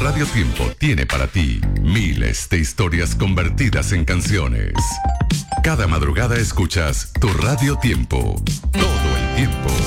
Radio Tiempo tiene para ti miles de historias convertidas en canciones. Cada madrugada escuchas tu Radio Tiempo. Todo el tiempo.